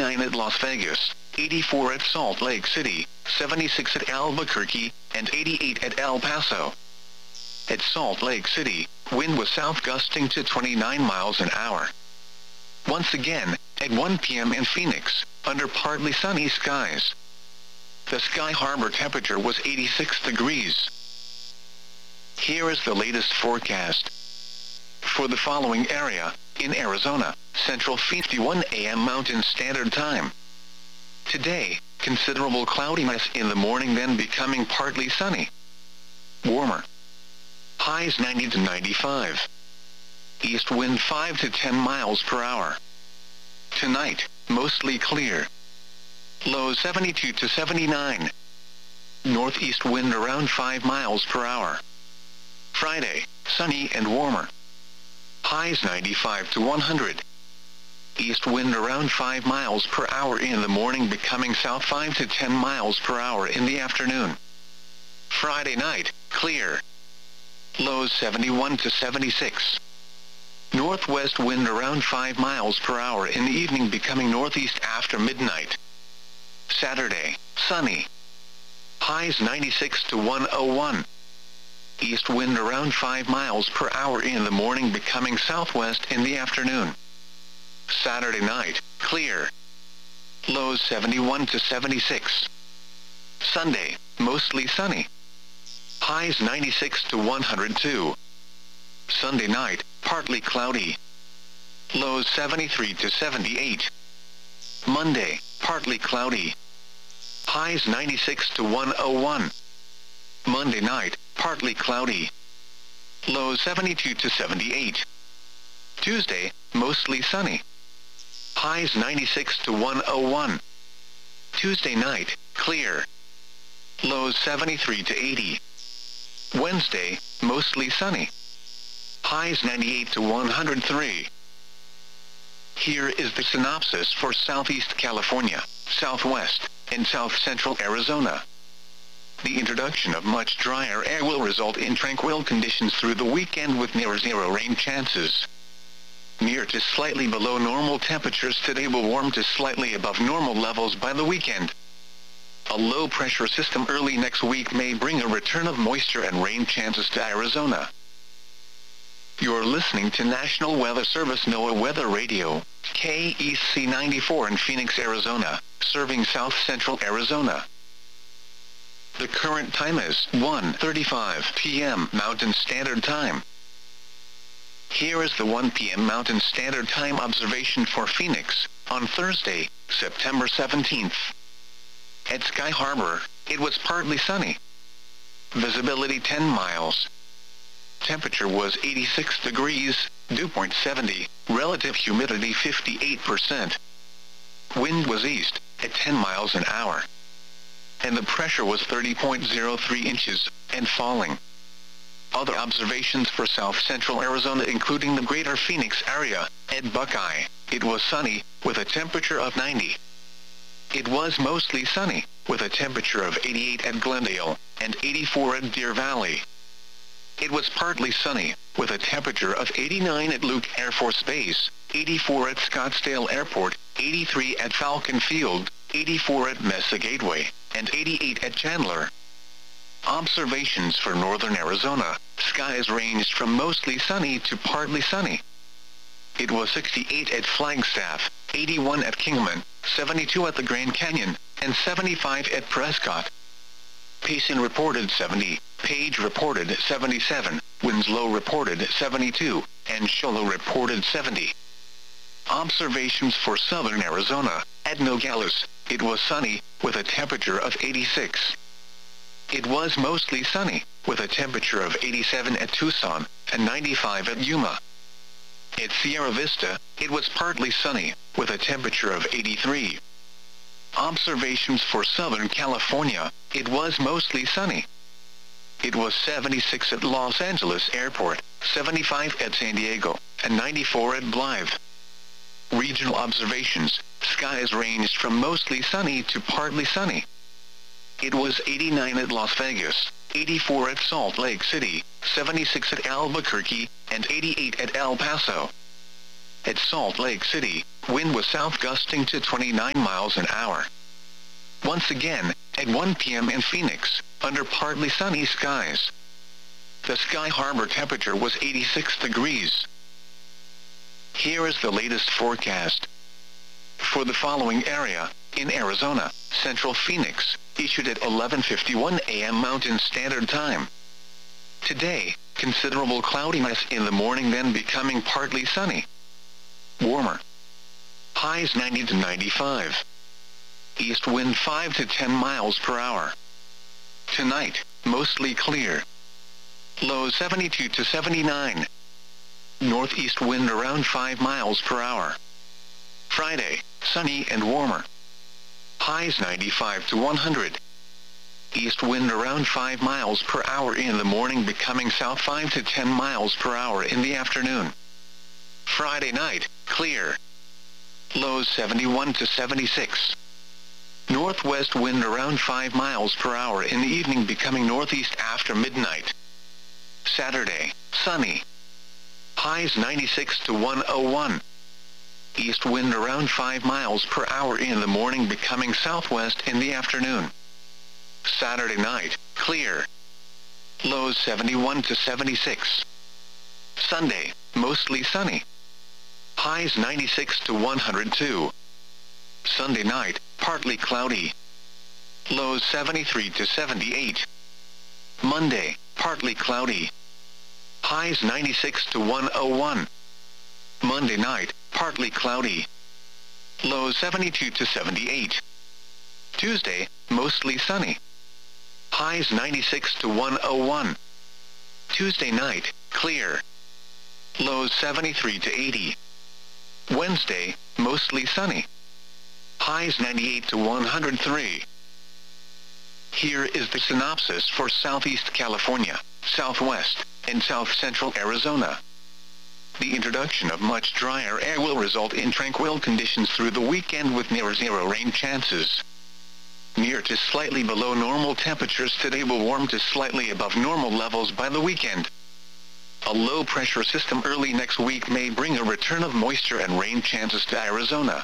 89 at Las Vegas, 84 at Salt Lake City, 76 at Albuquerque, and 88 at El Paso. At Salt Lake City, wind was south gusting to 29 miles an hour. Once again, at 1 p.m. in Phoenix, under partly sunny skies. The Sky Harbor temperature was 86 degrees. Here is the latest forecast. For the following area, in Arizona, Central 51 a.m. Mountain Standard Time. Today, considerable cloudiness in the morning, then becoming partly sunny. Warmer. Highs 90 to 95. East wind 5 to 10 miles per hour. Tonight, mostly clear. Lows 72 to 79. Northeast wind around 5 miles per hour. Friday, sunny and warmer. Highs 95 to 100. East wind around 5 miles per hour in the morning, becoming south 5 to 10 miles per hour in the afternoon. Friday night, clear. Lows 71 to 76. Northwest wind around 5 miles per hour in the evening, becoming northeast after midnight. Saturday, sunny. Highs 96 to 101. East wind around 5 miles per hour in the morning, becoming southwest in the afternoon. Saturday night, clear. Lows 71 to 76. Sunday, mostly sunny. Highs 96 to 102. Sunday night, partly cloudy. Lows 73 to 78. Monday, partly cloudy. Highs 96 to 101. Monday night, partly cloudy. Lows 72 to 78. Tuesday, mostly sunny. Highs 96 to 101. Tuesday night, clear. Lows 73 to 80. Wednesday, mostly sunny. Highs 98 to 103. Here is the synopsis for Southeast California, Southwest, and South Central Arizona. The introduction of much drier air will result in tranquil conditions through the weekend with near zero rain chances. Near to slightly below normal temperatures today will warm to slightly above normal levels by the weekend. A low-pressure system early next week may bring a return of moisture and rain chances to Arizona. You're listening to National Weather Service NOAA Weather Radio, KEC 94 in Phoenix, Arizona, serving South Central Arizona. The current time is 1:35 p.m. Mountain Standard Time. Here is the 1 p.m. Mountain Standard Time observation for Phoenix, on Thursday, September 17th. At Sky Harbor, it was partly sunny. Visibility 10 miles. Temperature was 86 degrees, dew point 70, relative humidity 58%. Wind was east, at 10 miles an hour. And the pressure was 30.03 inches, and falling. Other observations for South Central Arizona, including the greater Phoenix area. At Buckeye, it was sunny, with a temperature of 90. It was mostly sunny, with a temperature of 88 at Glendale, and 84 at Deer Valley. It was partly sunny, with a temperature of 89 at Luke Air Force Base, 84 at Scottsdale Airport, 83 at Falcon Field, 84 at Mesa Gateway, and 88 at Chandler. Observations for northern Arizona, skies ranged from mostly sunny to partly sunny. It was 68 at Flagstaff, 81 at Kingman, 72 at the Grand Canyon, and 75 at Prescott. Payson reported 70, Page reported 77, Winslow reported 72, and Show Low reported 70. Observations for southern Arizona, at Nogales, it was sunny, with a temperature of 86. It was mostly sunny, with a temperature of 87 at Tucson, and 95 at Yuma. At Sierra Vista, it was partly sunny, with a temperature of 83. Observations for Southern California, it was mostly sunny. It was 76 at Los Angeles Airport, 75 at San Diego, and 94 at Blythe. Regional observations, skies ranged from mostly sunny to partly sunny. It was 89 at Las Vegas, 84 at Salt Lake City, 76 at Albuquerque, and 88 at El Paso. At Salt Lake City, wind was south gusting to 29 miles an hour. Once again, at 1 p.m. in Phoenix, under partly sunny skies. The Sky Harbor temperature was 86 degrees. Here is the latest forecast. For the following area, in Arizona, Central Phoenix, issued at 11:51 a.m. Mountain Standard Time. Today, considerable cloudiness in the morning, then becoming partly sunny. Warmer. Highs 90 to 95. East wind 5 to 10 miles per hour. Tonight, mostly clear. Low 72 to 79. Northeast wind around 5 miles per hour. Friday, sunny and warmer. Highs 95 to 100. East wind around 5 miles per hour in the morning, becoming south 5 to 10 miles per hour in the afternoon. Friday night, clear. Lows 71 to 76. Northwest wind around 5 miles per hour in the evening, becoming northeast after midnight. Saturday, sunny. Highs 96 to 101. East wind around 5 miles per hour in the morning, becoming southwest in the afternoon. Saturday night, clear. Lows 71 to 76. Sunday, mostly sunny. Highs 96 to 102. Sunday night, partly cloudy. Lows 73 to 78. Monday, partly cloudy. Highs 96 to 101. Monday night, partly cloudy. Lows 72 to 78. Tuesday, mostly sunny. Highs 96 to 101. Tuesday night, clear. Lows 73 to 80. Wednesday, mostly sunny. Highs 98 to 103. Here is the synopsis for Southeast California, Southwest, and South Central Arizona. The introduction of much drier air will result in tranquil conditions through the weekend with near zero rain chances. Near to slightly below normal temperatures today will warm to slightly above normal levels by the weekend. A low-pressure system early next week may bring a return of moisture and rain chances to Arizona.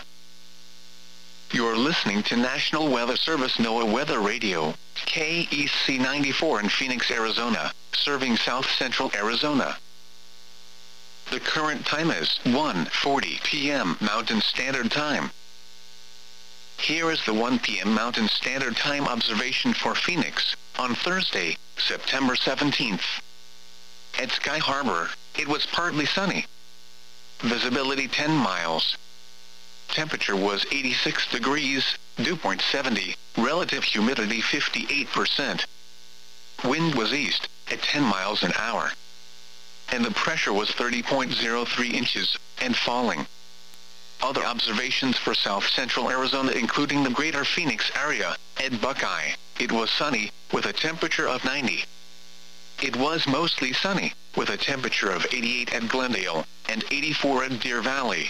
You're listening to National Weather Service NOAA Weather Radio, KEC 94 in Phoenix, Arizona, serving South Central Arizona. The current time is 1:40 p.m. Mountain Standard Time. Here is the 1 p.m. Mountain Standard Time observation for Phoenix, on Thursday, September 17th. At Sky Harbor, it was partly sunny. Visibility 10 miles. Temperature was 86 degrees, dew point 70, relative humidity 58%. Wind was east, at 10 miles an hour. And the pressure was 30.03 inches, and falling. Other observations for South Central Arizona, including the greater Phoenix area, at Buckeye, it was sunny, with a temperature of 90. It was mostly sunny, with a temperature of 88 at Glendale, and 84 at Deer Valley.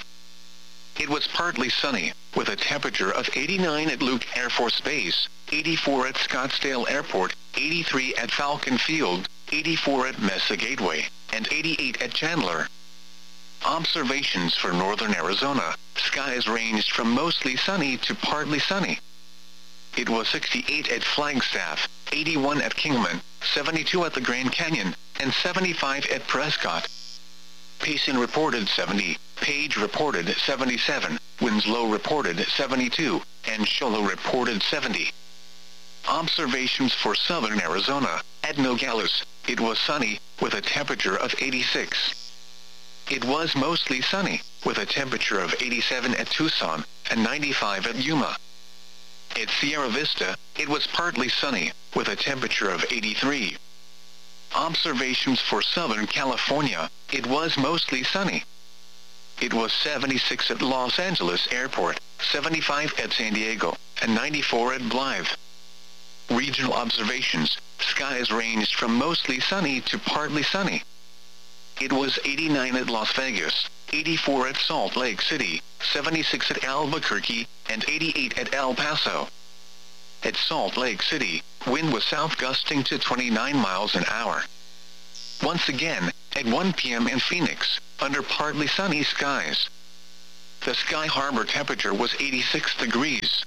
It was partly sunny, with a temperature of 89 at Luke Air Force Base, 84 at Scottsdale Airport, 83 at Falcon Field, 84 at Mesa Gateway, and 88 at Chandler. Observations for northern Arizona, skies ranged from mostly sunny to partly sunny. It was 68 at Flagstaff, 81 at Kingman, 72 at the Grand Canyon, and 75 at Prescott. Payson reported 70, Page reported 77, Winslow reported 72, and Show Low reported 70. Observations for southern Arizona, at Nogales, it was sunny, with a temperature of 86. It was mostly sunny, with a temperature of 87 at Tucson, and 95 at Yuma. At Sierra Vista, it was partly sunny, with a temperature of 83. Observations for Southern California, it was mostly sunny. It was 76 at Los Angeles Airport, 75 at San Diego, and 94 at Blythe. Regional observations, skies ranged from mostly sunny to partly sunny. It was 89 at Las Vegas, 84 at Salt Lake City, 76 at Albuquerque, and 88 at El Paso. At Salt Lake City, wind was south gusting to 29 miles an hour. Once again, at 1 p.m. in Phoenix, under partly sunny skies. The Sky Harbor temperature was 86 degrees.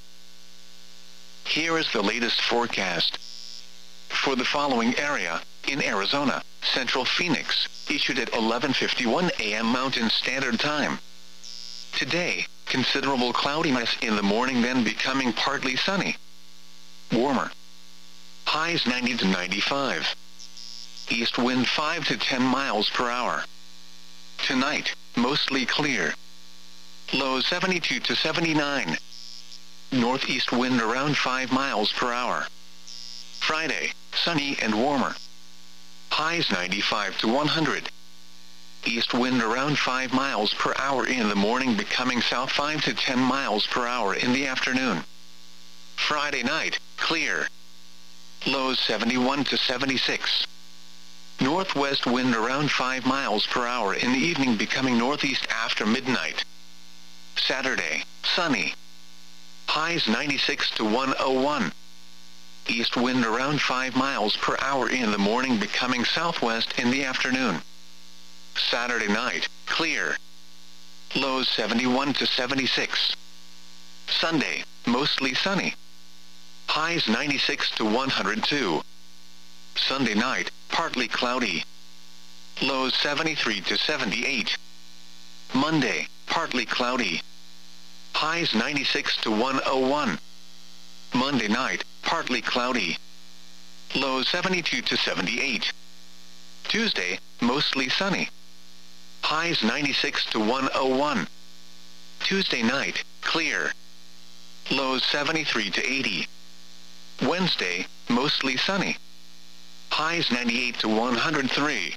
Here is the latest forecast. For the following area, in Arizona, Central Phoenix, issued at 11:51 a.m. Mountain Standard Time. Today, considerable cloudiness in the morning, then becoming partly sunny. Warmer. Highs 90 to 95. East wind 5 to 10 miles per hour. Tonight, mostly clear. Low 72 to 79. Northeast wind around 5 miles per hour. Friday, sunny and warmer. Highs 95 to 100. East wind around 5 miles per hour in the morning, becoming south 5 to 10 miles per hour in the afternoon. Friday night, clear. Lows 71 to 76. Northwest wind around 5 miles per hour in the evening, becoming northeast after midnight. Saturday, sunny. Highs 96 to 101. East wind around 5 miles per hour in the morning, becoming southwest in the afternoon. Saturday night, clear. Lows 71 to 76. Sunday, mostly sunny. Highs 96 to 102. Sunday night, partly cloudy. Lows 73 to 78. Monday, partly cloudy. Highs 96 to 101. Monday night, partly cloudy. Lows 72 to 78. Tuesday, mostly sunny. Highs 96 to 101. Tuesday night, clear. Lows 73 to 80. Wednesday, mostly sunny. Highs 98 to 103.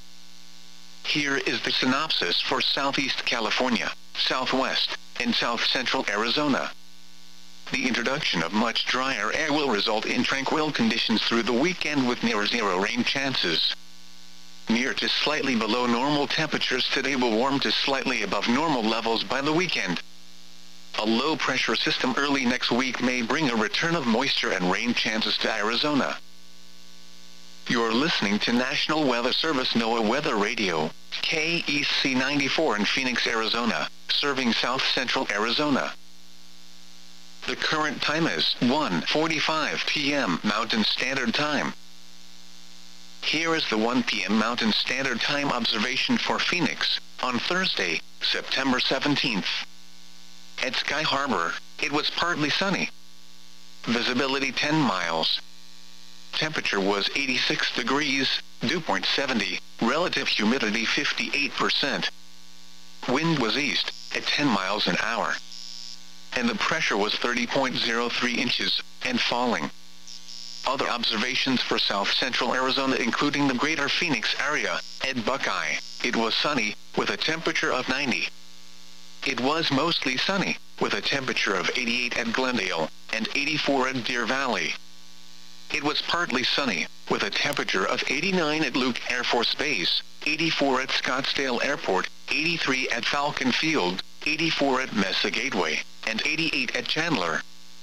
Here is the synopsis for Southeast California, Southwest, and South Central Arizona. The introduction of much drier air will result in tranquil conditions through the weekend with near zero rain chances. Near to slightly below normal temperatures today will warm to slightly above normal levels by the weekend. A low-pressure system early next week may bring a return of moisture and rain chances to Arizona. You're listening to National Weather Service NOAA Weather Radio, KEC 94 in Phoenix, Arizona, serving South Central Arizona. The current time is 1:45 p.m. Mountain Standard Time. Here is the 1 p.m. Mountain Standard Time observation for Phoenix, on Thursday, September 17th. At Sky Harbor, it was partly sunny. Visibility 10 miles. Temperature was 86 degrees, dew point 70, relative humidity 58%. Wind was east, at 10 miles an hour. And the pressure was 30.03 inches, and falling. Other observations for South Central Arizona, including the greater Phoenix area, at Buckeye, it was sunny, with a temperature of 90. It was mostly sunny, with a temperature of 88 at Glendale, and 84 at Deer Valley. It was partly sunny, with a temperature of 89 at Luke Air Force Base, 84 at Scottsdale Airport, 83 at Falcon Field, 84 at Mesa Gateway, and 88 at Chandler.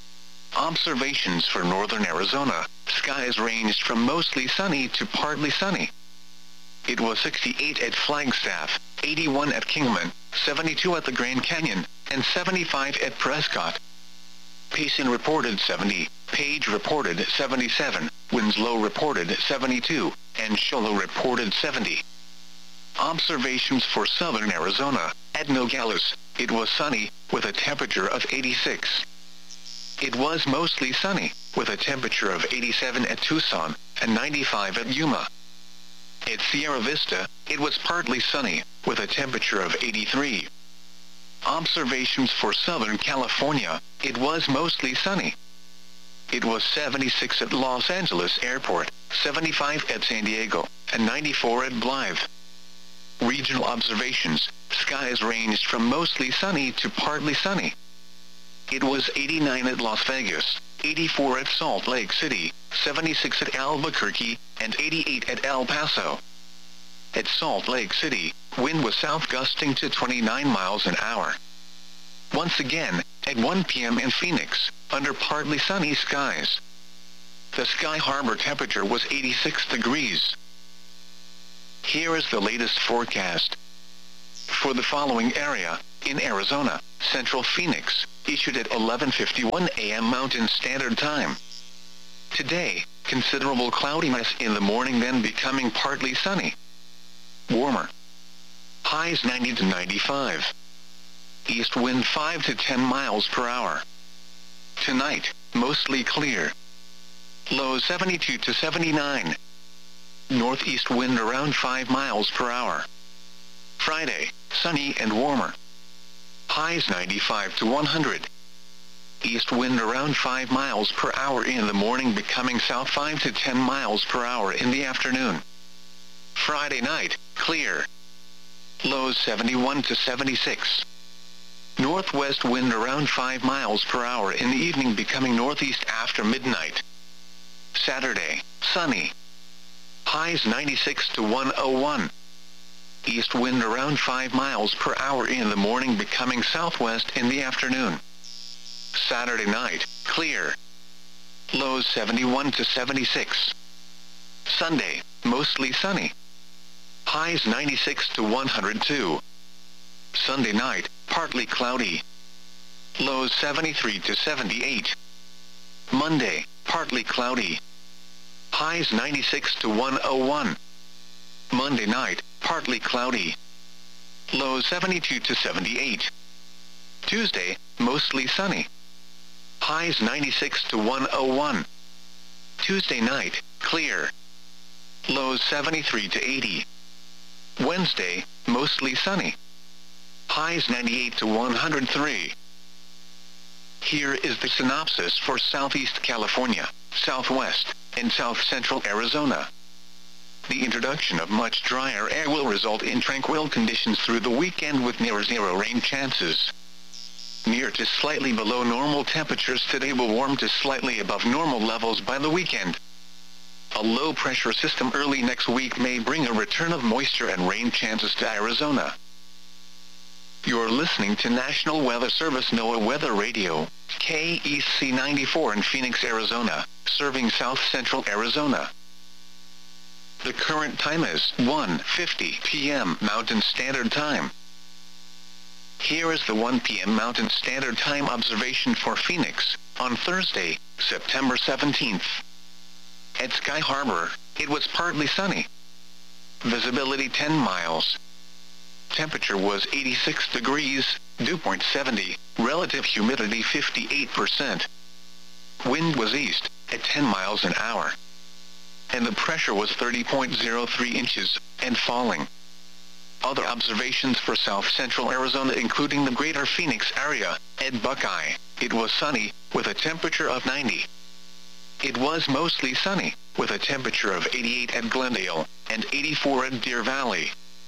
Observations for northern Arizona, skies ranged from mostly sunny to partly sunny. It was 68 at Flagstaff, 81 at Kingman, 72 at the Grand Canyon, and 75 at Prescott. Payson reported 70, Page reported 77, Winslow reported 72, and Show Low reported 70. Observations for southern Arizona, at Nogales, it was sunny, with a temperature of 86. It was mostly sunny, with a temperature of 87 at Tucson, and 95 at Yuma. At Sierra Vista, it was partly sunny, with a temperature of 83. Observations for Southern California, it was mostly sunny. It was 76 at Los Angeles Airport, 75 at San Diego, and 94 at Blythe. Regional observations, skies ranged from mostly sunny to partly sunny. It was 89 at Las Vegas, 84 at Salt Lake City, 76 at Albuquerque, and 88 at El Paso. At Salt Lake City, wind was south gusting to 29 miles an hour. Once again, at 1 p.m. in Phoenix, under partly sunny skies. The Sky Harbor temperature was 86 degrees. Here is the latest forecast. For the following area, in Arizona, Central Phoenix, issued at 11:51 a.m. Mountain Standard Time. Today, considerable cloudiness in the morning, then becoming partly sunny. Warmer. Highs 90 to 95. East wind 5 to 10 miles per hour. Tonight, mostly clear. Lows 72 to 79. Northeast wind around 5 miles per hour. Friday, sunny and warmer. Highs 95 to 100. East wind around 5 miles per hour in the morning, becoming south 5 to 10 miles per hour in the afternoon. Friday night, clear. Lows 71 to 76. Northwest wind around 5 miles per hour in the evening, becoming northeast after midnight. Saturday, sunny. Highs 96 to 101. East wind around 5 miles per hour in the morning, becoming southwest in the afternoon. Saturday night, clear. Lows 71 to 76. Sunday, mostly sunny. Highs 96 to 102. Sunday night, partly cloudy. Lows 73 to 78. Monday, partly cloudy. Highs 96 to 101. Monday night, partly cloudy. Lows 72 to 78. Tuesday, mostly sunny. Highs 96 to 101. Tuesday night, clear. Lows 73 to 80. Wednesday, mostly sunny. Highs 98 to 103. Here is the synopsis for Southeast California, Southwest, and South Central Arizona. The introduction of much drier air will result in tranquil conditions through the weekend with near zero rain chances. Near to slightly below normal temperatures today will warm to slightly above normal levels by the weekend. A low-pressure system early next week may bring a return of moisture and rain chances to Arizona. You're listening to National Weather Service NOAA Weather Radio, KEC 94 in Phoenix, Arizona, serving South Central Arizona. The current time is 1:50 p.m. Mountain Standard Time. Here is the 1 p.m. Mountain Standard Time observation for Phoenix, on Thursday, September 17th. At Sky Harbor, it was partly sunny. Visibility 10 miles. Temperature was 86 degrees, dew point 70, relative humidity 58%. Wind was east, at 10 miles an hour. And the pressure was 30.03 inches, and falling. Other observations for South Central Arizona, including the greater Phoenix area, at Buckeye, it was sunny, with a temperature of 90. It was mostly sunny, with a temperature of 88 at Glendale, and 84 at Deer Valley.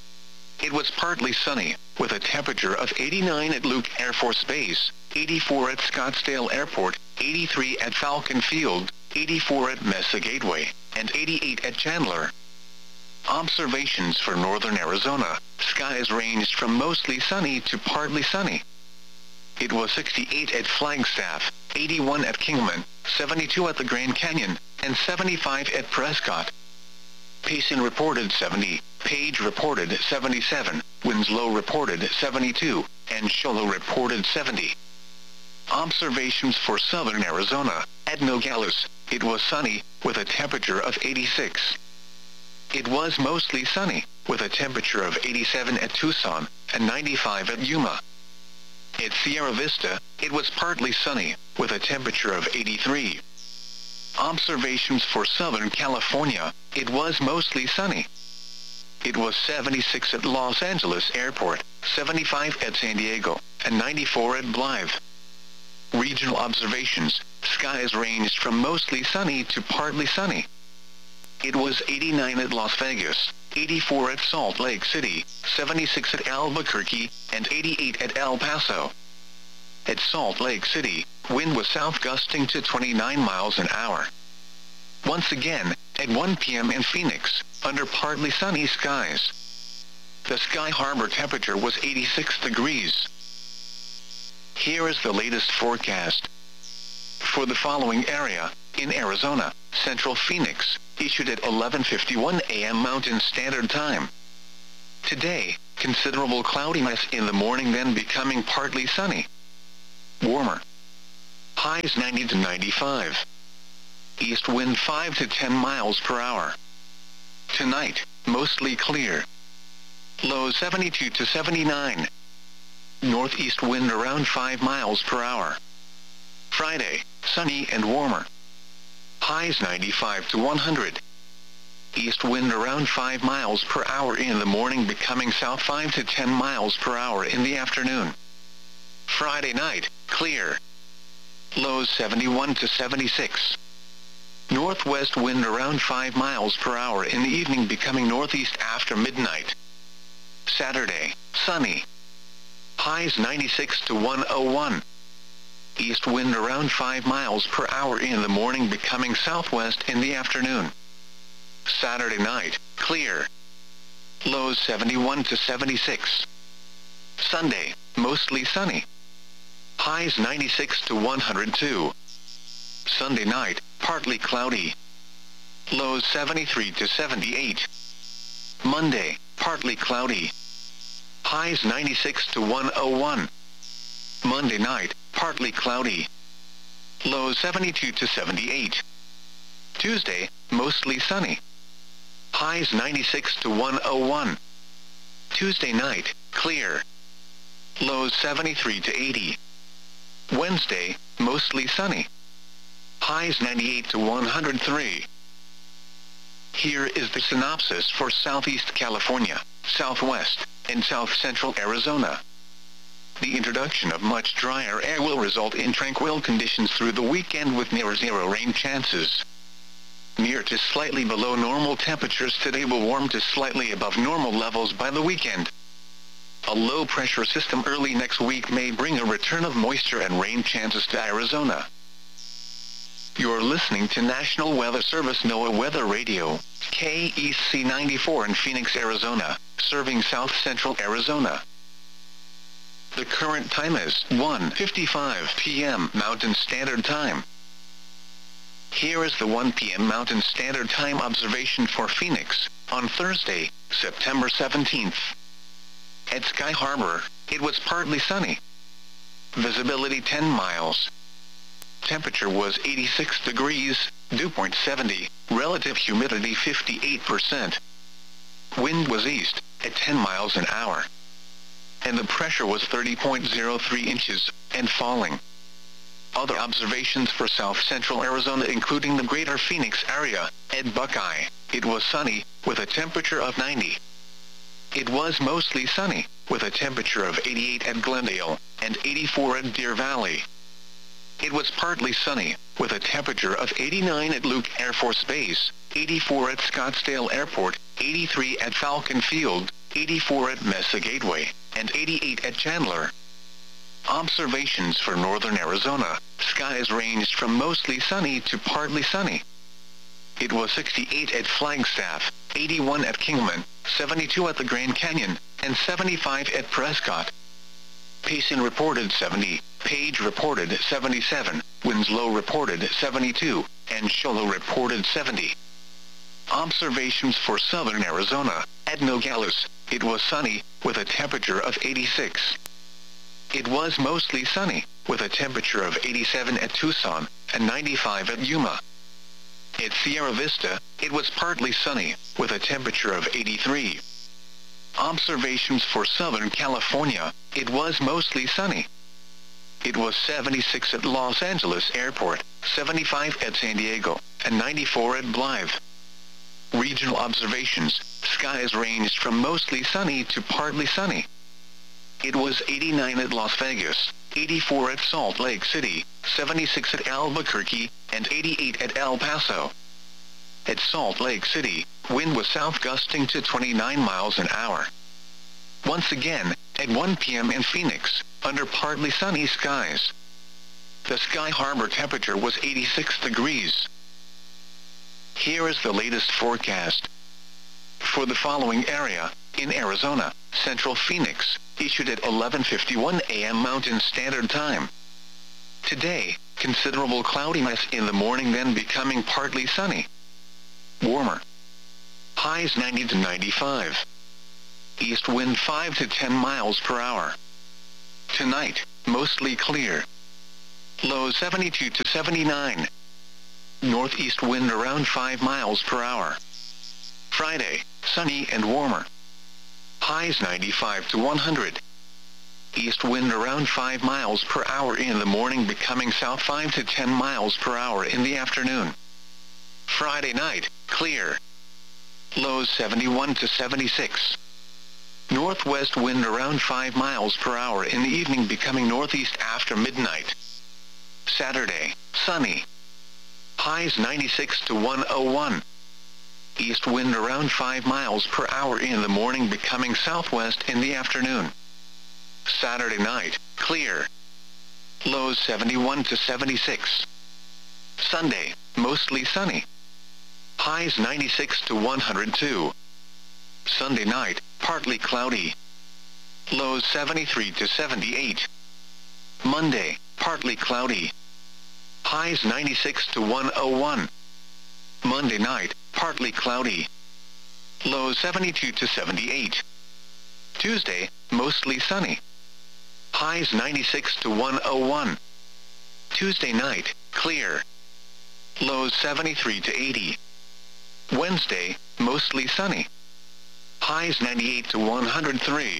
It was partly sunny, with a temperature of 89 at Luke Air Force Base, 84 at Scottsdale Airport, 83 at Falcon Field, 84 at Mesa Gateway, and 88 at Chandler. Observations for northern Arizona, skies ranged from mostly sunny to partly sunny. It was 68 at Flagstaff, 81 at Kingman, 72 at the Grand Canyon, and 75 at Prescott. Payson reported 70, Page reported 77, Winslow reported 72, and Show Low reported 70. Observations for southern Arizona, at Nogales, it was sunny, with a temperature of 86. It was mostly sunny, with a temperature of 87 at Tucson, and 95 at Yuma. At Sierra Vista, it was partly sunny, with a temperature of 83. Observations for Southern California, it was mostly sunny. It was 76 at Los Angeles Airport, 75 at San Diego, and 94 at Blythe. Regional observations, skies ranged from mostly sunny to partly sunny. It was 89 at Las Vegas, 84 at Salt Lake City, 76 at Albuquerque, and 88 at El Paso. At Salt Lake City, wind was south gusting to 29 miles an hour. Once again, at 1 p.m. in Phoenix, under partly sunny skies. The Sky Harbor temperature was 86 degrees. Here is the latest forecast. For the following area, in Arizona, Central Phoenix, issued at 11:51 a.m. Mountain Standard Time. Today, considerable cloudiness in the morning then becoming partly sunny. Warmer. Highs 90 to 95. East wind 5 to 10 miles per hour. Tonight, mostly clear. Lows 72 to 79. Northeast wind around 5 miles per hour. Friday, sunny and warmer. Highs 95 to 100. East wind around 5 miles per hour in the morning becoming south 5 to 10 miles per hour in the afternoon. Friday night, clear. Lows 71 to 76. Northwest wind around 5 miles per hour in the evening becoming northeast after midnight. Saturday, sunny. Highs 96 to 101. East wind around 5 miles per hour in the morning becoming southwest in the afternoon. Saturday night, clear. Lows 71 to 76. Sunday, mostly sunny. Highs 96 to 102. Sunday night, partly cloudy. Lows 73 to 78. Monday, partly cloudy. Highs 96 to 101. Monday night, partly cloudy. Lows 72 to 78. Tuesday, mostly sunny. Highs 96 to 101. Tuesday night, clear. Lows 73 to 80. Wednesday, mostly sunny. Highs 98 to 103. Here is the synopsis for Southeast California, Southwest, and South Central Arizona. The introduction of much drier air will result in tranquil conditions through the weekend with near zero rain chances. Near to slightly below normal temperatures today will warm to slightly above normal levels by the weekend. A low-pressure system early next week may bring a return of moisture and rain chances to Arizona. You're listening to National Weather Service NOAA Weather Radio, KEC 94 in Phoenix, Arizona, serving South Central Arizona. The current time is 1:55 p.m. Mountain Standard Time. Here is the 1 p.m. Mountain Standard Time observation for Phoenix, on Thursday, September 17th. At Sky Harbor, it was partly sunny. Visibility 10 miles. Temperature was 86 degrees, dew point 70, relative humidity 58%. Wind was east, at 10 miles an hour. And the pressure was 30.03 inches, and falling. Other observations for South Central Arizona including the greater Phoenix area, at Buckeye, it was sunny, with a temperature of 90. It was mostly sunny, with a temperature of 88 at Glendale, and 84 at Deer Valley. It was partly sunny, with a temperature of 89 at Luke Air Force Base, 84 at Scottsdale Airport, 83 at Falcon Field, 84 at Mesa Gateway, and 88 at Chandler. Observations for northern Arizona, skies ranged from mostly sunny to partly sunny. It was 68 at Flagstaff, 81 at Kingman, 72 at the Grand Canyon, and 75 at Prescott. Payson reported 70, Page reported 77, Winslow reported 72, and Show Low reported 70. Observations for southern Arizona, at Nogales, it was sunny, with a temperature of 86. It was mostly sunny, with a temperature of 87 at Tucson, and 95 at Yuma. At Sierra Vista, it was partly sunny, with a temperature of 83. Observations for Southern California, it was mostly sunny. It was 76 at Los Angeles Airport, 75 at San Diego, and 94 at Blythe. Regional observations, skies ranged from mostly sunny to partly sunny. It was 89 at Las Vegas, 84 at Salt Lake City, 76 at Albuquerque, and 88 at El Paso. At Salt Lake City, wind was south gusting to 29 miles an hour. Once again, at 1 p.m. in Phoenix, under partly sunny skies. The Sky Harbor temperature was 86 degrees. Here is the latest forecast. For the following area, in Arizona, Central Phoenix, issued at 11:51 a.m. Mountain Standard Time. Today, considerable cloudiness in the morning then becoming partly sunny. Warmer. Highs 90 to 95. East wind 5 to 10 miles per hour. Tonight, mostly clear. Low 72 to 79. Northeast wind around 5 miles per hour. Friday, sunny and warmer. Highs 95 to 100. East wind around 5 miles per hour in the morning, becoming south 5 to 10 miles per hour in the afternoon. Friday night, clear. Lows 71 to 76. Northwest wind around 5 miles per hour in the evening, becoming northeast after midnight. Saturday, sunny. Highs 96 to 101. East wind around 5 miles per hour in the morning, becoming southwest in the afternoon. Saturday night, clear. Lows 71 to 76. Sunday, mostly sunny. Highs 96 to 102. Sunday night, partly cloudy. Lows 73 to 78. Monday, partly cloudy. Highs 96 to 101. Monday night, partly cloudy. Lows 72 to 78. Tuesday, mostly sunny. Highs 96 to 101. Tuesday night, clear. Lows 73 to 80. Wednesday, mostly sunny. Highs 98 to 103.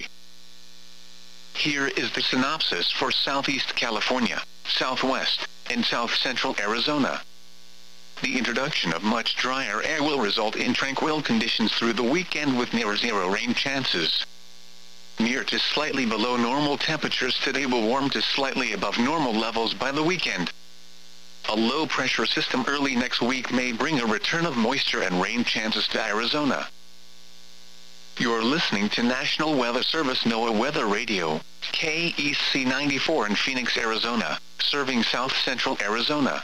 Here is the synopsis for Southeast California, Southwest, and South Central Arizona. The introduction of much drier air will result in tranquil conditions through the weekend with near zero rain chances. Near to slightly below normal temperatures today will warm to slightly above normal levels by the weekend. A low-pressure system early next week may bring a return of moisture and rain chances to Arizona. You're listening to National Weather Service NOAA Weather Radio, KEC 94 in Phoenix, Arizona, serving South Central Arizona.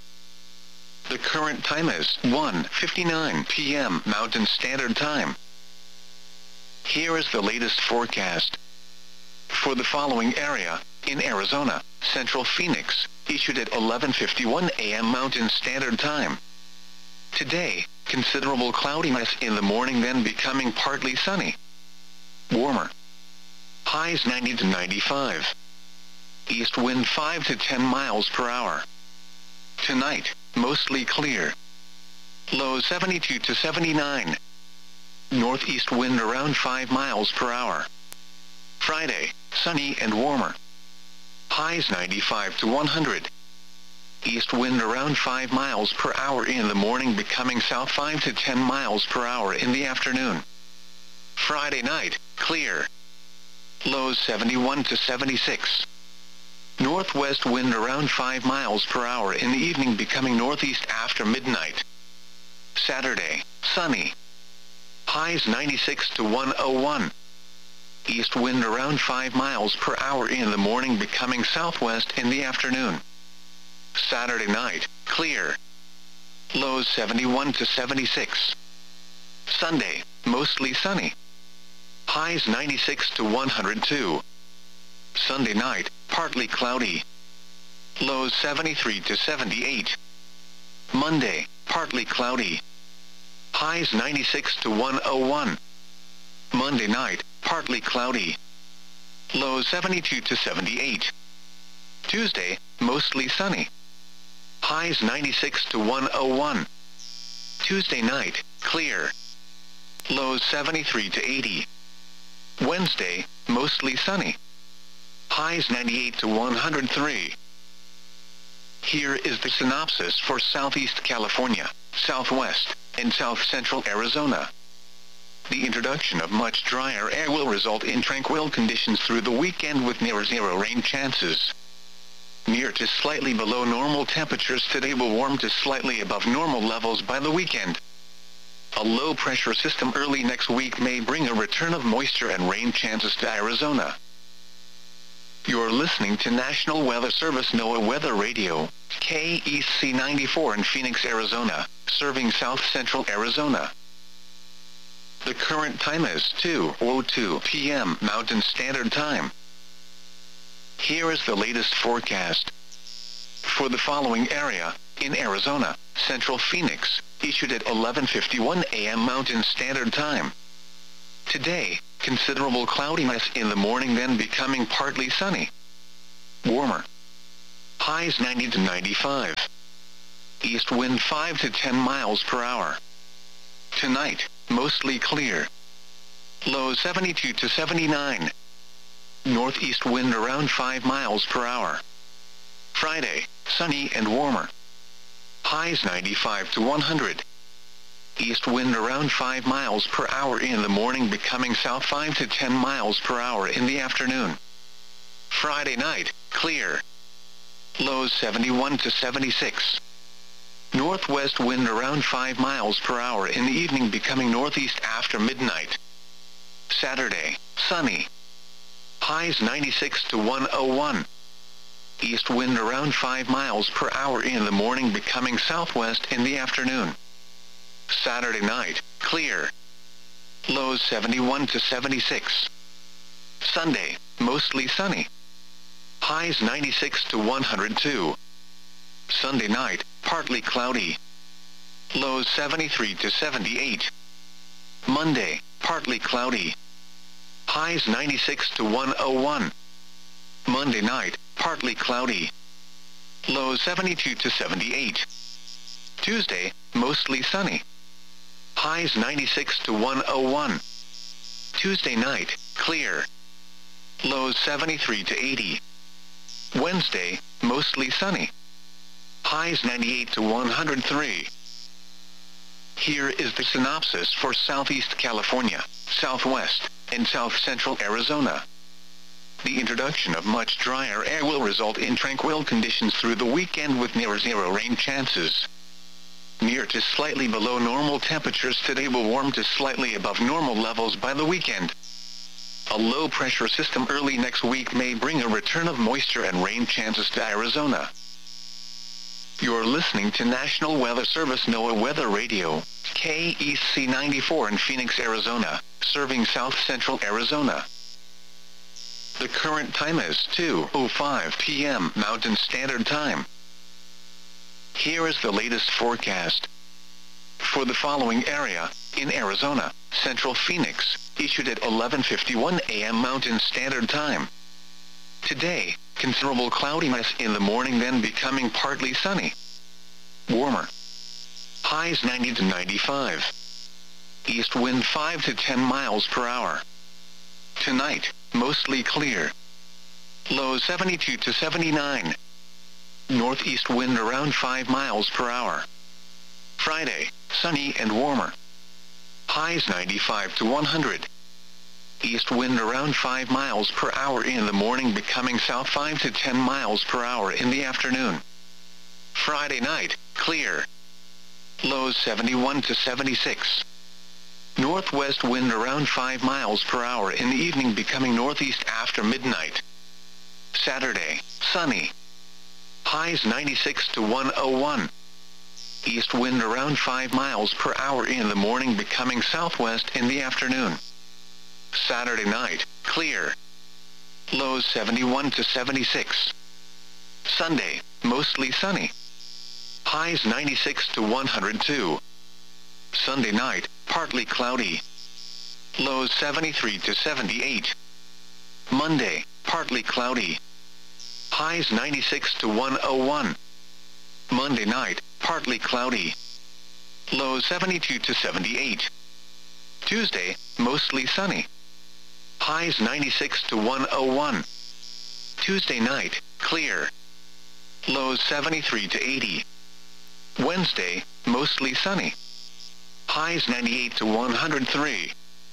The current time is 1:59 p.m. Mountain Standard Time. Here is the latest forecast. For the following area, in Arizona, Central Phoenix, issued at 11:51 a.m. Mountain Standard Time. Today, considerable cloudiness in the morning, then becoming partly sunny. Warmer. Highs 90 to 95. East wind 5 to 10 miles per hour. Tonight, mostly clear. Low 72 to 79. Northeast wind around 5 miles per hour. Friday, sunny and warmer. Highs 95 to 100. East wind around 5 miles per hour in the morning, becoming south 5 to 10 miles per hour in the afternoon. Friday night, clear. Lows 71 to 76. Northwest wind around 5 miles per hour in the evening, becoming northeast after midnight. Saturday, sunny. Highs 96 to 101. East wind around 5 miles per hour in the morning, becoming southwest in the afternoon. Saturday night, clear. Lows 71 to 76. Sunday, mostly sunny. Highs 96 to 102. Sunday night, partly cloudy. Lows 73 to 78. Monday, partly cloudy. Highs 96 to 101. Monday night, partly cloudy. Lows 72 to 78. Tuesday, mostly sunny. Highs 96 to 101. Tuesday night, clear. Lows 73 to 80. Wednesday, mostly sunny. Highs 98 to 103. Here is the synopsis for Southeast California, Southwest, and South Central Arizona. The introduction of much drier air will result in tranquil conditions through the weekend with near zero rain chances. Near to slightly below normal temperatures today will warm to slightly above normal levels by the weekend. A low-pressure system early next week may bring a return of moisture and rain chances to Arizona. You're listening to National Weather Service NOAA Weather Radio, KEC 94 in Phoenix, Arizona, serving South Central Arizona. The current time is 2:02 p.m. Mountain Standard Time. Here is the latest forecast. For the following area, in Arizona, Central Phoenix, issued at 11:51 a.m. Mountain Standard Time. Today, considerable cloudiness in the morning, then becoming partly sunny. Warmer. Highs 90 to 95. East wind 5 to 10 miles per hour. Tonight, mostly clear. Lows 72 to 79. Northeast wind around 5 miles per hour. Friday, sunny and warmer. Highs 95 to 100. East wind around 5 miles per hour in the morning, becoming south 5 to 10 miles per hour in the afternoon. Friday night, clear. Lows 71 to 76. Northwest wind around 5 miles per hour in the evening, becoming northeast after midnight. Saturday, sunny. Highs 96 to 101. East wind around 5 miles per hour in the morning, becoming southwest in the afternoon. Saturday night, clear. Lows 71 to 76. Sunday, mostly sunny. Highs 96 to 102. Sunday night, partly cloudy. Lows 73 to 78. Monday, partly cloudy. Highs 96 to 101. Monday night, partly cloudy. Lows 72 to 78. Tuesday, mostly sunny. Highs 96 to 101. Tuesday night, clear. Lows 73 to 80. Wednesday, mostly sunny. Highs 98 to 103. Here is the synopsis for Southeast California, Southwest, and South Central Arizona. The introduction of much drier air will result in tranquil conditions through the weekend with near zero rain chances. Near to slightly below normal temperatures today will warm to slightly above normal levels by the weekend. A low-pressure system early next week may bring a return of moisture and rain chances to Arizona. You're listening to National Weather Service NOAA Weather Radio, KEC 94 in Phoenix, Arizona, serving South Central Arizona. The current time is 2:05 p.m. Mountain Standard Time. Here is the latest forecast. For the following area, in Arizona, Central Phoenix, issued at 11:51 a.m. Mountain Standard Time. Today, considerable cloudiness in the morning, then becoming partly sunny. Warmer. Highs 90 to 95. East wind 5 to 10 miles per hour. Tonight, mostly clear. Lows 72 to 79. Northeast wind around 5 miles per hour. Friday, sunny and warmer. Highs 95 to 100. East wind around 5 miles per hour in the morning, becoming south 5 to 10 miles per hour in the afternoon. Friday night, clear. Lows 71 to 76. Northwest wind around 5 miles per hour in the evening, becoming northeast after midnight. Saturday, sunny. Highs 96 to 101. East wind around 5 miles per hour in the morning, becoming southwest in the afternoon. Saturday night, clear. Lows 71 to 76. Sunday, mostly sunny. Highs 96 to 102. Sunday night, partly cloudy. Lows 73 to 78. Monday, partly cloudy. Highs 96 to 101. Monday night, partly cloudy. Lows 72 to 78. Tuesday, mostly sunny. Highs 96 to 101. Tuesday night, clear. Lows 73 to 80. Wednesday, mostly sunny. Highs 98 to 103.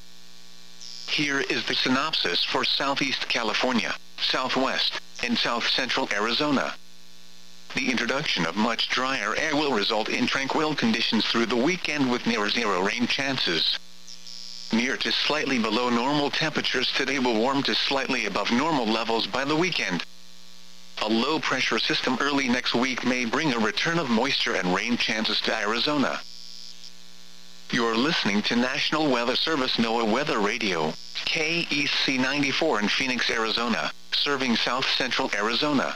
Here is the synopsis for Southeast California, Southwest, and South Central Arizona. The introduction of much drier air will result in tranquil conditions through the weekend with near zero rain chances. Near to slightly below normal temperatures today will warm to slightly above normal levels by the weekend. A low-pressure system early next week may bring a return of moisture and rain chances to Arizona. You're listening to National Weather Service NOAA Weather Radio, KEC 94 in Phoenix, Arizona, serving South Central Arizona.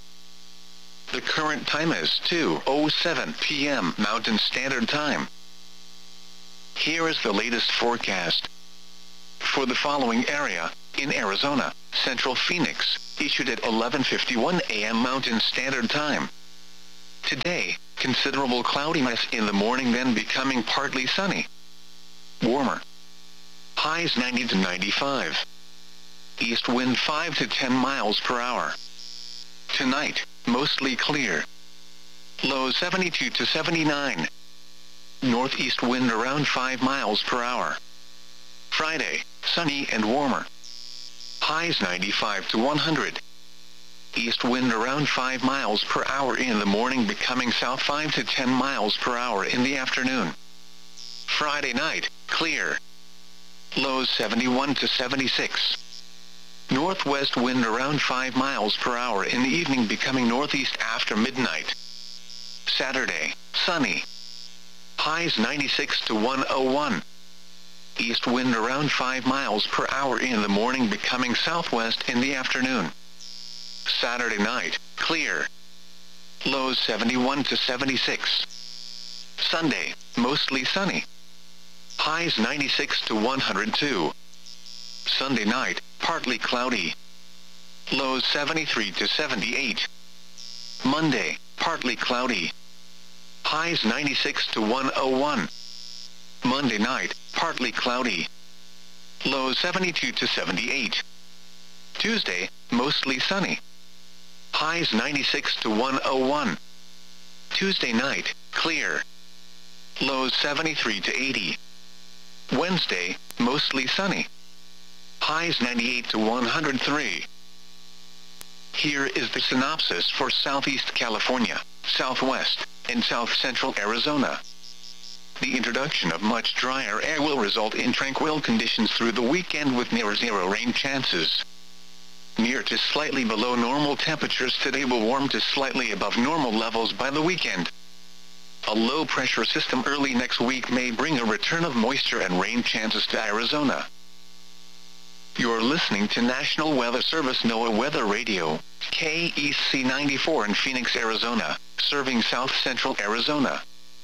The current time is 2:07 p.m. Mountain Standard Time. Here is the latest forecast. For the following area, in Arizona, Central Phoenix, issued at 11:51 a.m. Mountain Standard Time. Today, considerable cloudiness in the morning, then becoming partly sunny. Warmer. Highs 90 to 95. East wind 5 to 10 miles per hour. Tonight, mostly clear. Lows 72 to 79. Northeast wind around 5 miles per hour. Friday, sunny and warmer. Highs 95 to 100. East wind around 5 miles per hour in the morning, becoming south 5 to 10 miles per hour in the afternoon. Friday night, clear. Lows 71 to 76. Northwest wind around 5 miles per hour in the evening, becoming northeast after midnight. Saturday, sunny. Highs 96 to 101. East wind around 5 miles per hour in the morning, becoming southwest in the afternoon. Saturday night, clear. Lows 71 to 76. Sunday, mostly sunny. Highs 96 to 102. Sunday night, partly cloudy. Lows 73 to 78. Monday, partly cloudy. Highs 96 to 101. Monday night, partly cloudy. Lows 72 to 78. Tuesday, mostly sunny. Highs 96 to 101. Tuesday night, clear. Lows 73 to 80. Wednesday, mostly sunny. Highs 98 to 103. Here is the synopsis for Southeast California, Southwest, and South Central Arizona. The introduction of much drier air will result in tranquil conditions through the weekend with near zero rain chances. Near to slightly below normal temperatures today will warm to slightly above normal levels by the weekend. A low-pressure system early next week may bring a return of moisture and rain chances to Arizona. You're listening to National Weather Service NOAA Weather Radio, KEC 94 in Phoenix, Arizona, serving South Central Arizona.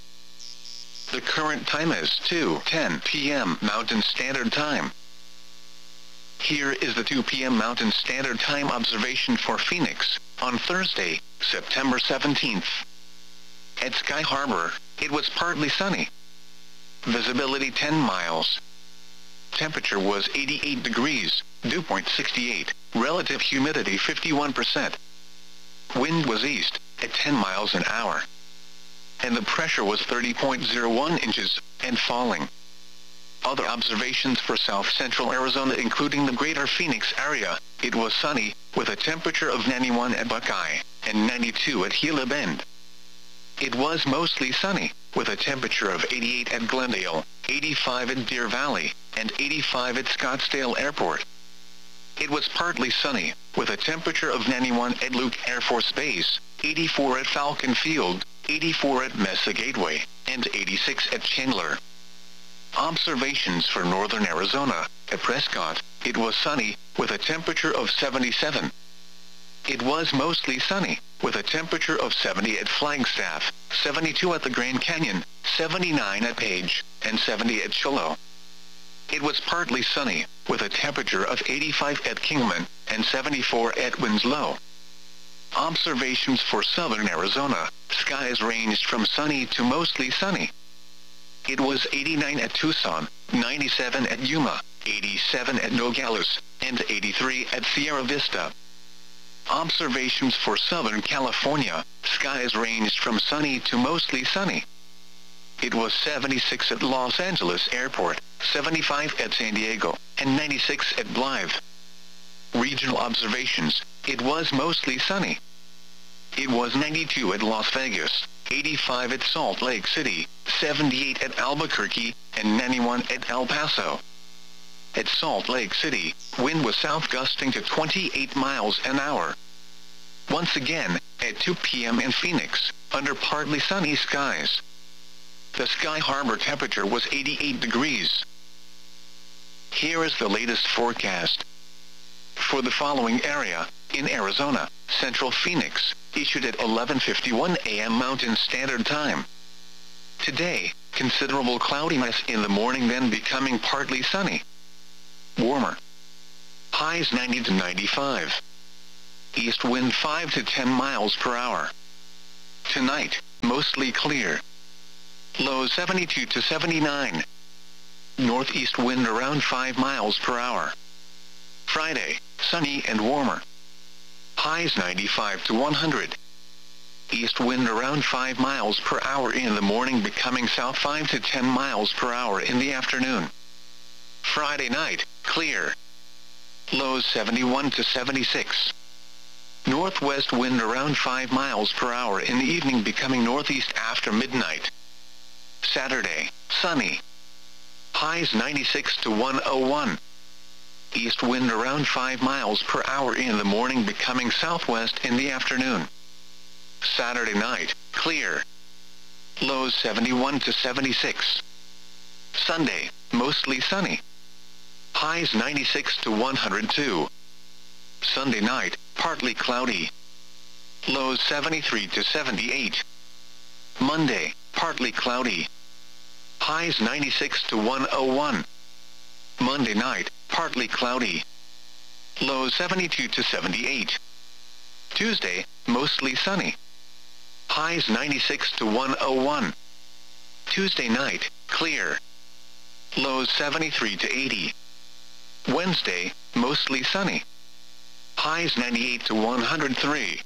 The current time is 2:10 p.m. Mountain Standard Time. Here is the 2 p.m. Mountain Standard Time observation for Phoenix, on Thursday, September 17th. At Sky Harbor, it was partly sunny. Visibility 10 miles. Temperature was 88 degrees, dew point 68, relative humidity 51%. Wind was east, at 10 miles an hour. And the pressure was 30.01 inches, and falling. Other observations for South Central Arizona, including the greater Phoenix area, it was sunny, with a temperature of 91 at Buckeye, and 92 at Gila Bend. It was mostly sunny, with a temperature of 88 at Glendale, 85 at Deer Valley, and 85 at Scottsdale Airport. It was partly sunny, with a temperature of 91 at Luke Air Force Base, 84 at Falcon Field, 84 at Mesa Gateway, and 86 at Chandler. Observations for northern Arizona, at Prescott, it was sunny, with a temperature of 77. It was mostly sunny, with a temperature of 70 at Flagstaff, 72 at the Grand Canyon, 79 at Page, and 70 at Shiloh. It was partly sunny, with a temperature of 85 at Kingman, and 74 at Winslow. Observations for southern Arizona, skies ranged from sunny to mostly sunny. It was 89 at Tucson, 97 at Yuma, 87 at Nogales, and 83 at Sierra Vista. Observations for Southern California, skies ranged from sunny to mostly sunny. It was 76 at Los Angeles Airport, 75 at San Diego, and 96 at Blythe. Regional observations, it was mostly sunny. It was 92 at Las Vegas, 85 at Salt Lake City, 78 at Albuquerque, and 91 at El Paso. At Salt Lake City, wind was south gusting to 28 miles an hour. Once again, at 2 p.m. in Phoenix, under partly sunny skies. The Sky Harbor temperature was 88 degrees. Here is the latest forecast. For the following area, in Arizona, Central Phoenix, issued at 11:51 a.m. Mountain Standard Time. Today, considerable cloudiness in the morning, then becoming partly sunny. warmer. Highs 90 to 95. East wind 5 to 10 miles per hour. Tonight, mostly clear. Lows 72 to 79. Northeast wind around 5 miles per hour. Friday, sunny and warmer. Highs 95 to 100. East wind around 5 miles per hour in the morning, becoming south 5 to 10 miles per hour in the afternoon. Friday night, clear. Lows 71 to 76. Northwest wind around 5 miles per hour in the evening, becoming northeast after midnight. Saturday, sunny. Highs 96 to 101. East wind around 5 miles per hour in the morning, becoming southwest in the afternoon. Saturday night, clear. Lows 71 to 76. Sunday, mostly sunny. Highs 96 to 102. Sunday night, partly cloudy. Lows 73 to 78. Monday, partly cloudy. Highs 96 to 101. Monday night, partly cloudy. Lows 72 to 78. Tuesday, mostly sunny. Highs 96 to 101. Tuesday night, clear. Lows 73 to 80. Wednesday, mostly sunny. Highs 98 to 103.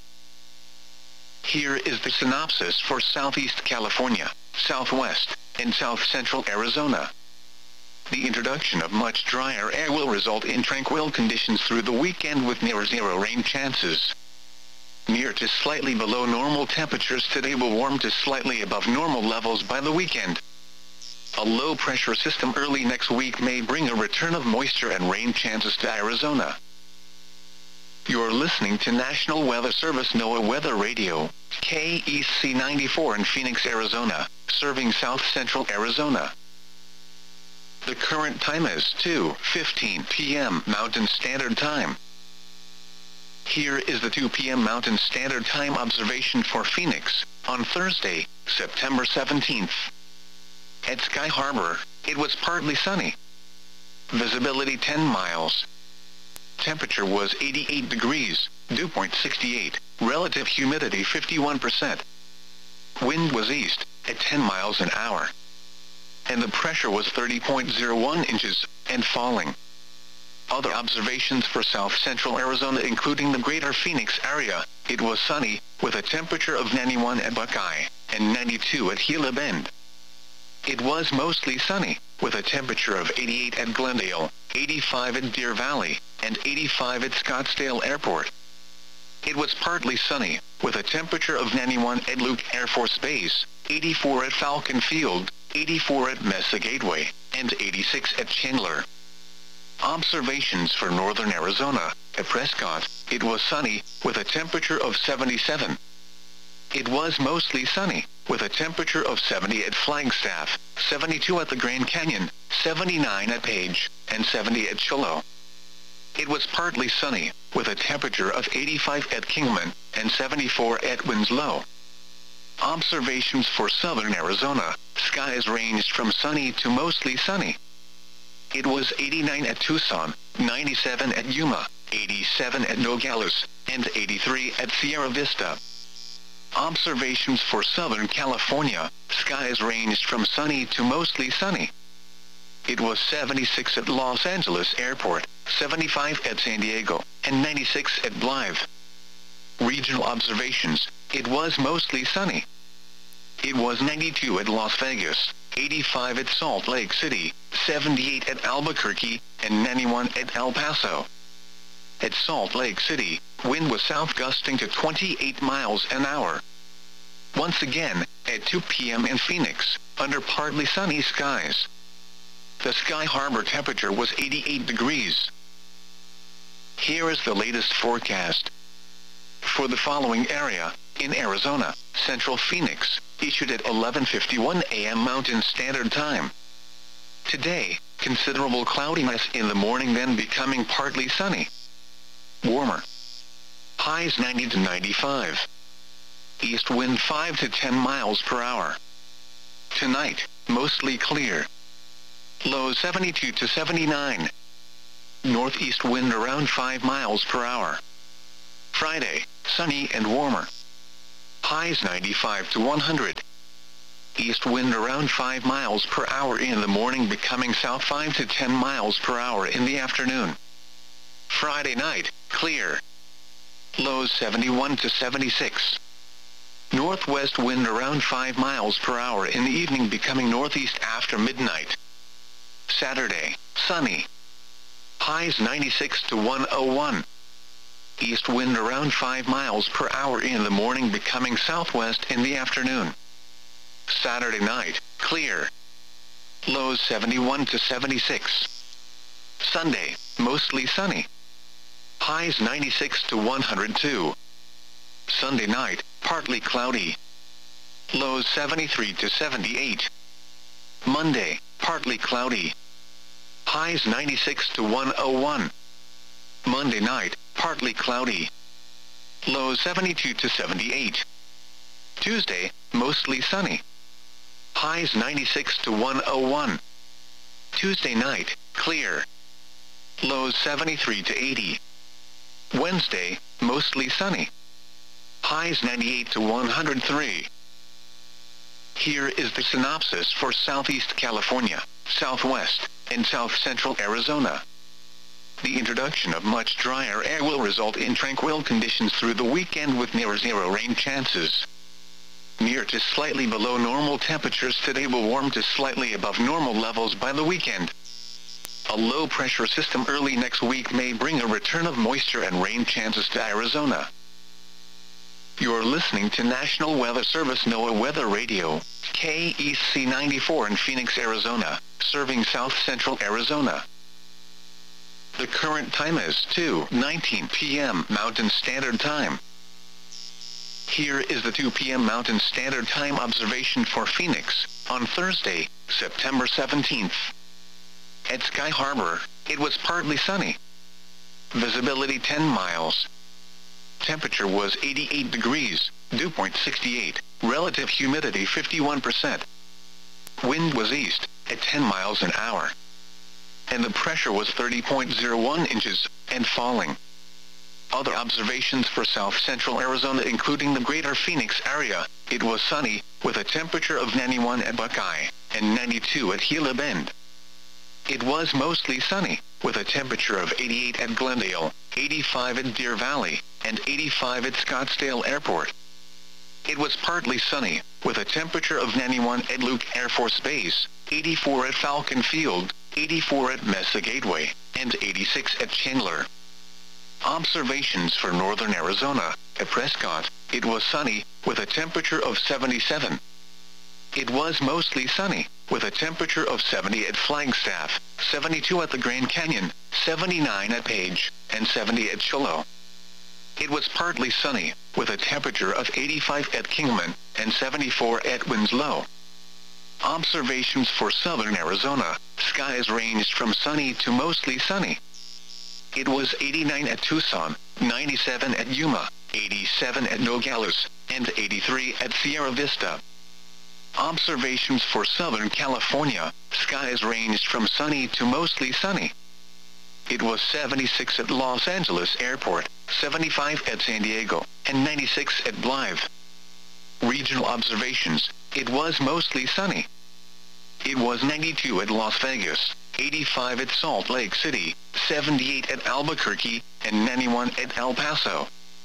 Here is the synopsis for Southeast California, Southwest, and South Central Arizona. The introduction of much drier air will result in tranquil conditions through the weekend with near zero rain chances. Near to slightly below normal temperatures today will warm to slightly above normal levels by the weekend. A low-pressure system early next week may bring a return of moisture and rain chances to Arizona. You're listening to National Weather Service NOAA Weather Radio, KEC 94 in Phoenix, Arizona, serving South Central Arizona. The current time is 2:15 p.m. Mountain Standard Time. Here is the 2 p.m. Mountain Standard Time observation for Phoenix, on Thursday, September 17th. At Sky Harbor, it was partly sunny. Visibility 10 miles. Temperature was 88 degrees, dew point 68, relative humidity 51%. Wind was east, at 10 miles an hour. And the pressure was 30.01 inches, and falling. Other observations for South Central Arizona, including the greater Phoenix area, it was sunny, with a temperature of 91 at Buckeye, and 92 at Gila Bend. It was mostly sunny, with a temperature of 88 at Glendale, 85 at Deer Valley, and 85 at Scottsdale Airport. It was partly sunny, with a temperature of 91 at Luke Air Force Base, 84 at Falcon Field, 84 at Mesa Gateway, and 86 at Chandler. Observations for northern Arizona, at Prescott, it was sunny, with a temperature of 77. It was mostly sunny, with a temperature of 70 at Flagstaff, 72 at the Grand Canyon, 79 at Page, and 70 at Shiloh. It was partly sunny, with a temperature of 85 at Kingman, and 74 at Winslow. Observations for southern Arizona, skies ranged from sunny to mostly sunny. It was 89 at Tucson, 97 at Yuma, 87 at Nogales, and 83 at Sierra Vista. Observations for Southern California, skies ranged from sunny to mostly sunny. It was 76 at Los Angeles Airport, 75 at San Diego, and 96 at Blythe. Regional observations, it was mostly sunny. It was 92 at Las Vegas, 85 at Salt Lake City, 78 at Albuquerque, and 91 at El Paso. At Salt Lake City, wind was south gusting to 28 miles an hour. Once again, at 2 p.m. in Phoenix, under partly sunny skies. The Sky Harbor temperature was 88 degrees. Here is the latest forecast. For the following area, in Arizona, Central Phoenix, issued at 11:51 a.m. Mountain Standard Time. Today, considerable cloudiness in the morning, then becoming partly sunny. Warmer. Highs 90 to 95. East wind 5 to 10 miles per hour. Tonight, mostly clear. Lows 72 to 79. Northeast wind around 5 miles per hour. Friday, sunny and warmer. Highs 95 to 100. East wind around 5 miles per hour in the morning, becoming south 5 to 10 miles per hour in the afternoon. Friday night, clear. Lows 71 to 76. Northwest wind around 5 miles per hour in the evening, becoming northeast after midnight. Saturday, sunny. Highs 96 to 101. East wind around 5 miles per hour in the morning, becoming southwest in the afternoon. Saturday night, clear. Lows 71 to 76. Sunday, mostly sunny. Highs 96 to 102. Sunday night, partly cloudy. Lows 73 to 78. Monday, partly cloudy. Highs 96 to 101. Monday night, partly cloudy. Lows 72 to 78. Tuesday, mostly sunny. Highs 96 to 101. Tuesday night, clear. Lows 73 to 80. Wednesday, mostly sunny. Highs 98 to 103. Here is the synopsis for Southeast California, Southwest, and South Central Arizona. The introduction of much drier air will result in tranquil conditions through the weekend with near zero rain chances. Near to slightly below normal temperatures today will warm to slightly above normal levels by the weekend. A low-pressure system early next week may bring a return of moisture and rain chances to Arizona. You're listening to National Weather Service NOAA Weather Radio, KEC 94 in Phoenix, Arizona, serving South Central Arizona. The current time is 2:19 p.m. Mountain Standard Time. Here is the 2 p.m. Mountain Standard Time observation for Phoenix, on Thursday, September 17th. At Sky Harbor, it was partly sunny. Visibility 10 miles. Temperature was 88 degrees, dew point 68, relative humidity 51%. Wind was east, at 10 miles an hour. And the pressure was 30.01 inches, and falling. Other observations for South Central Arizona, including the greater Phoenix area, it was sunny, with a temperature of 91 at Buckeye, and 92 at Gila Bend. It was mostly sunny, with a temperature of 88 at Glendale, 85 at Deer Valley, and 85 at Scottsdale Airport. It was partly sunny, with a temperature of 91 at Luke Air Force Base, 84 at Falcon Field, 84 at Mesa Gateway, and 86 at Chandler. Observations for northern Arizona, at Prescott, it was sunny, with a temperature of 77. It was mostly sunny, with a temperature of 70 at Flagstaff, 72 at the Grand Canyon, 79 at Page, and 70 at Shiloh. It was partly sunny, with a temperature of 85 at Kingman, and 74 at Winslow. Observations for southern Arizona, skies ranged from sunny to mostly sunny. It was 89 at Tucson, 97 at Yuma, 87 at Nogales, and 83 at Sierra Vista. Observations for Southern California, skies ranged from sunny to mostly sunny. It was 76 at Los Angeles Airport, 75 at San Diego, and 96 at Blythe. Regional observations, it was mostly sunny. It was 92 at Las Vegas, 85 at Salt Lake City, 78 at Albuquerque, and 91 at El Paso.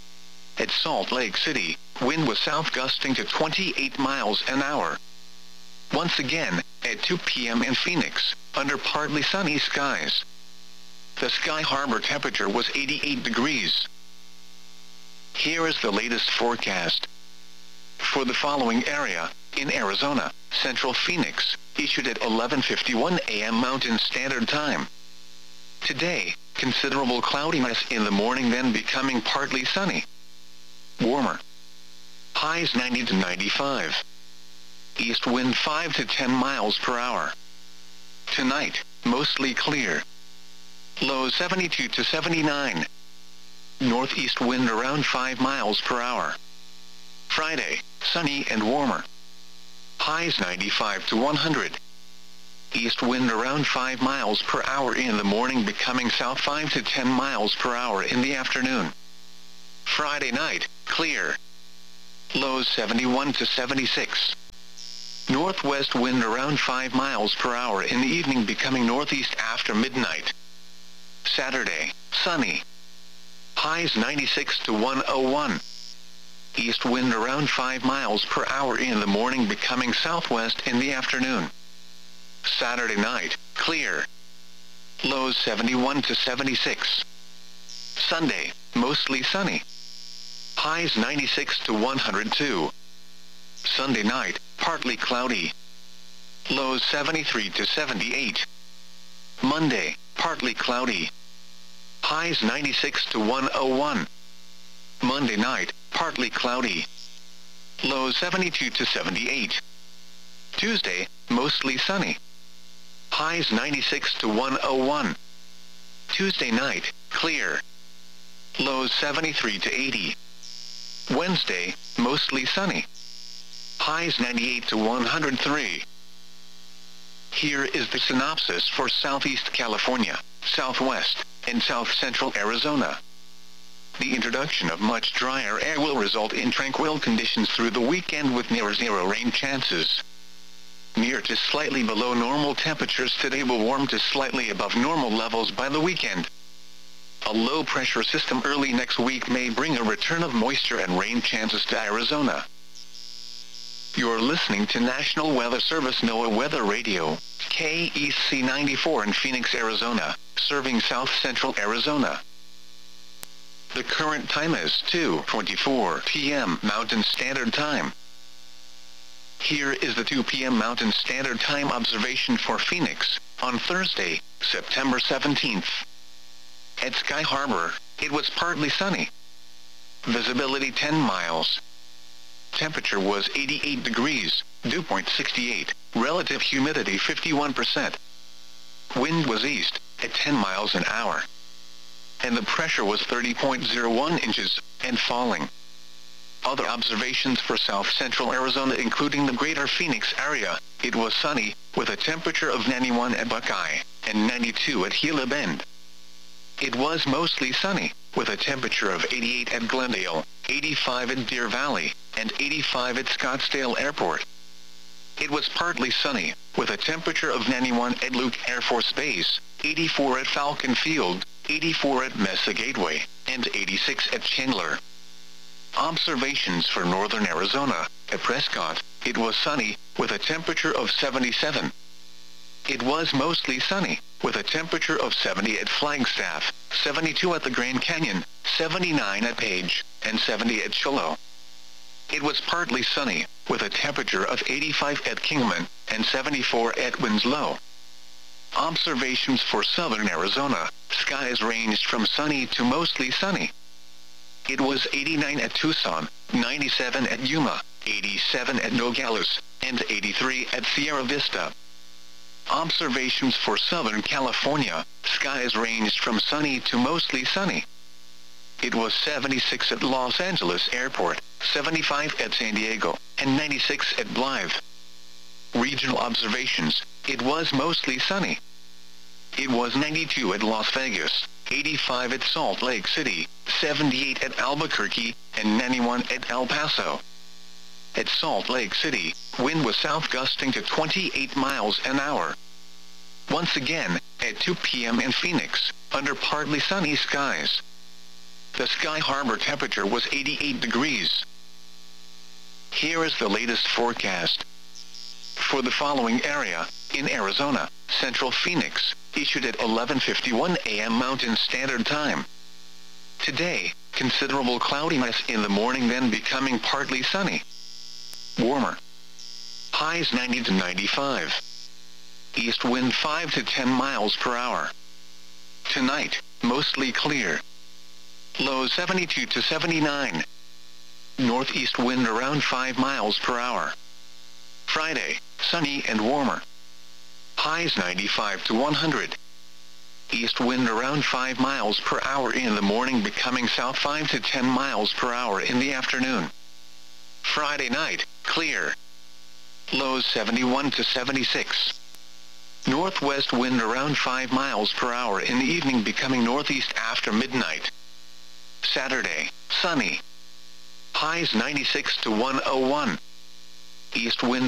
At Salt Lake City, wind was south gusting to 28 miles an hour. Once again, at 2 p.m. in Phoenix, under partly sunny skies. The Sky Harbor temperature was 88 degrees. Here is the latest forecast. For the following area, in Arizona, Central Phoenix, issued at 11:51 a.m. Mountain Standard Time. Today, considerable cloudiness in the morning, then becoming partly sunny. Warmer. Highs 90 to 95. East wind 5 to 10 miles per hour. Tonight, mostly clear. Lows 72 to 79. Northeast wind around 5 miles per hour. Friday, sunny and warmer. Highs 95 to 100. East wind around 5 miles per hour in the morning, becoming south 5 to 10 miles per hour in the afternoon. Friday night, clear. Lows 71 to 76. Northwest wind around 5 miles per hour in the evening, becoming northeast after midnight. Saturday, sunny. Highs 96 to 101. East wind around 5 miles per hour in the morning, becoming southwest in the afternoon. Saturday night, clear. Lows 71 to 76. Sunday, mostly sunny. Highs 96 to 102. Sunday night, partly cloudy. Lows 73 to 78. Monday, partly cloudy. Highs 96 to 101. Monday night, partly cloudy. Lows 72 to 78. Tuesday, mostly sunny. Highs 96 to 101. Tuesday night, clear. Lows 73 to 80. Wednesday, mostly sunny. Highs 98 to 103. Here is the synopsis for Southeast California, Southwest, and South Central Arizona. The introduction of much drier air will result in tranquil conditions through the weekend with near zero rain chances. Near to slightly below normal temperatures today will warm to slightly above normal levels by the weekend. A low-pressure system early next week may bring a return of moisture and rain chances to Arizona. You're listening to National Weather Service NOAA Weather Radio, KEC 94 in Phoenix, Arizona, serving South Central Arizona. The current time is 2:24 p.m. Mountain Standard Time. Here is the 2 p.m. Mountain Standard Time observation for Phoenix, on Thursday, September 17th. At Sky Harbor, it was partly sunny. Visibility 10 miles. Temperature was 88 degrees, dew point 68, relative humidity 51%. Wind was east, at 10 miles an hour. And the pressure was 30.01 inches, and falling. Other observations for South Central Arizona, including the greater Phoenix area, it was sunny, with a temperature of 91 at Buckeye, and 92 at Gila Bend. It was mostly sunny, with a temperature of 88 at Glendale, 85 at Deer Valley, and 85 at Scottsdale Airport. It was partly sunny, with a temperature of 91 at Luke Air Force Base, 84 at Falcon Field, 84 at Mesa Gateway, and 86 at Chandler. Observations for northern Arizona, at Prescott, it was sunny, with a temperature of 77. It was mostly sunny, with a temperature of 70 at Flagstaff, 72 at the Grand Canyon, 79 at Page, and 70 at Shiloh. It was partly sunny, with a temperature of 85 at Kingman, and 74 at Winslow. Observations for southern Arizona, skies ranged from sunny to mostly sunny. It was 89 at Tucson, 97 at Yuma, 87 at Nogales, and 83 at Sierra Vista. Observations for Southern California, skies ranged from sunny to mostly sunny. It was 76 at Los Angeles Airport, 75 at San Diego, and 96 at Blythe. Regional observations, it was mostly sunny. It was 92 at Las Vegas, 85 at Salt Lake City, 78 at Albuquerque, and 91 at El Paso. At Salt Lake City, wind was south gusting to 28 miles an hour. Once again, at 2 p.m. in Phoenix, under partly sunny skies. The Sky Harbor temperature was 88 degrees. Here is the latest forecast. For the following area, in Arizona, Central Phoenix, issued at 11:51 a.m. Mountain Standard Time. Today, considerable cloudiness in the morning, then becoming partly sunny. Warmer. Highs 90 to 95. East wind 5 to 10 miles per hour. Tonight, mostly clear. Lows 72 to 79. Northeast wind around 5 miles per hour. Friday, sunny and warmer. Highs 95 to 100. East wind around 5 miles per hour in the morning, becoming south 5 to 10 miles per hour in the afternoon. Friday night, clear. Lows 71 to 76. Northwest wind around 5 miles per hour in the evening, becoming northeast after midnight. Saturday, sunny. Highs 96 to 101. East wind